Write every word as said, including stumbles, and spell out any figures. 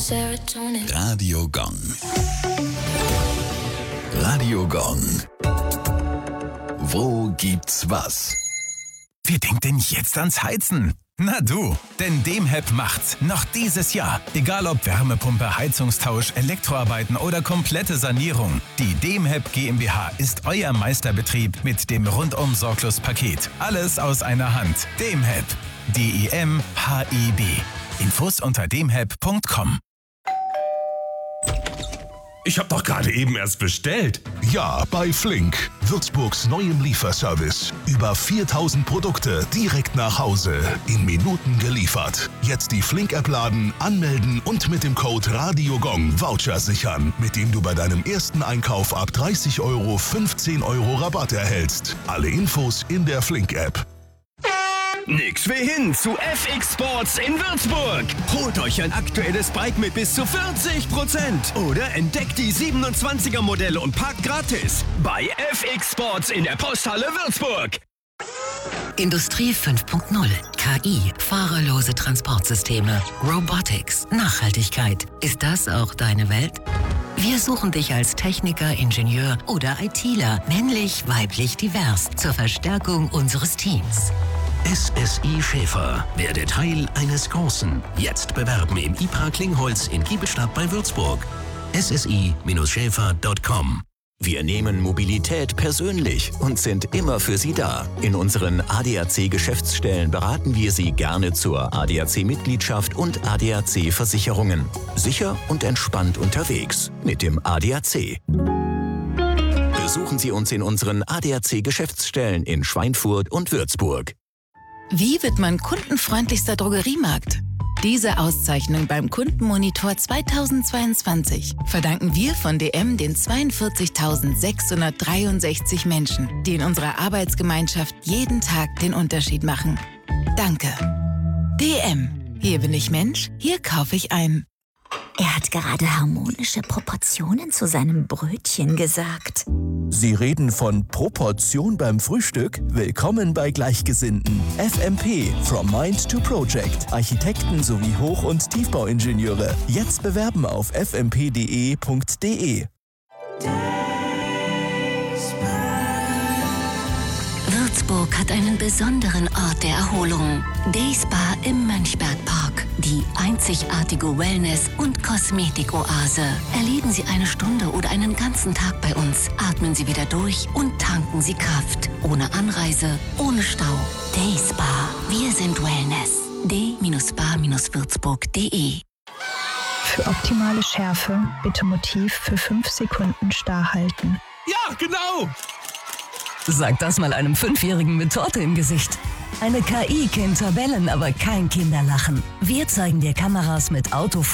serotonin. Radio Gong. Radio Gong. Wo gibt's was? Wer denkt denn jetzt ans Heizen? Na du, denn Demheb macht's noch dieses Jahr. Egal ob Wärmepumpe, Heizungstausch, Elektroarbeiten oder komplette Sanierung. Die Demheb GmbH ist euer Meisterbetrieb mit dem Rundum-Sorglos-Paket. Alles aus einer Hand. Demheb. D E M H E B. Infos unter demheb punkt com. Ich hab doch gerade eben erst bestellt. Ja, bei Flink, Würzburgs neuem Lieferservice. Über viertausend Produkte direkt nach Hause, in Minuten geliefert. Jetzt die Flink-App laden, anmelden und mit dem Code RADIOGONG Voucher sichern, mit dem du bei deinem ersten Einkauf ab dreißig Euro fünfzehn Euro Rabatt erhältst. Alle Infos in der Flink-App. Nix wie hin zu F X Sports in Würzburg. Holt euch ein aktuelles Bike mit bis zu vierzig Prozent oder entdeckt die siebenundzwanziger Modelle und parkt gratis bei F X Sports in der Posthalle Würzburg. Industrie fünf Punkt null. K I, fahrerlose Transportsysteme, Robotics, Nachhaltigkeit. Ist das auch deine Welt? Wir suchen dich als Techniker, Ingenieur oder ITler, männlich, weiblich, divers, zur Verstärkung unseres Teams. S S I Schäfer werde Teil eines Großen. Jetzt bewerben im I P R A Klingholz in Giebelstadt bei Würzburg. S S I Schäfer Punkt com. Wir nehmen Mobilität persönlich und sind immer für Sie da. In unseren A D A C-Geschäftsstellen beraten wir Sie gerne zur A D A C-Mitgliedschaft und A D A C-Versicherungen. Sicher und entspannt unterwegs mit dem A D A C. Besuchen Sie uns in unseren A D A C-Geschäftsstellen in Schweinfurt und Würzburg. Wie wird man kundenfreundlichster Drogeriemarkt? Diese Auszeichnung beim Kundenmonitor zweitausendzweiundzwanzig verdanken wir von D M den zweiundvierzigtausendsechshundertdreiundsechzig Menschen, die in unserer Arbeitsgemeinschaft jeden Tag den Unterschied machen. Danke. D M. Hier bin ich Mensch, hier kaufe ich ein. Er hat gerade harmonische Proportionen zu seinem Brötchen gesagt. Sie reden von Proportion beim Frühstück? Willkommen bei Gleichgesinnten. F M P, From Mind to Project. Architekten sowie Hoch- und Tiefbauingenieure. Jetzt bewerben auf f m p punkt d e punkt d e. Würzburg hat einen besonderen Ort der Erholung. Dayspa im Mönchbergpark. Die einzigartige Wellness- und Kosmetikoase. Erleben Sie eine Stunde oder einen ganzen Tag bei uns. Atmen Sie wieder durch und tanken Sie Kraft. Ohne Anreise, ohne Stau. Dayspa. Wir sind Wellness. d spa würzburg punkt d e. Für optimale Schärfe bitte Motiv für fünf Sekunden starr halten. Ja, genau! Sag das mal einem Fünfjährigen mit Torte im Gesicht. Eine K I kennt Tabellen, aber kein Kinderlachen. Wir zeigen dir Kameras mit Auto